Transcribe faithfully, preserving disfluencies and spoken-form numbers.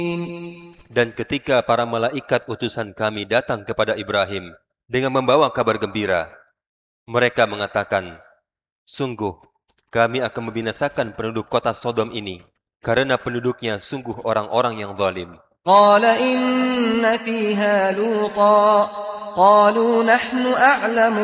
Dan ketika para malaikat utusan kami datang kepada Ibrahim dengan membawa kabar gembira, mereka mengatakan, sungguh, kami akan membinasakan penduduk kota Sodom ini, karena penduduknya sungguh orang-orang yang zalim. قال إن فيها لوطا قالوا نحن أعلم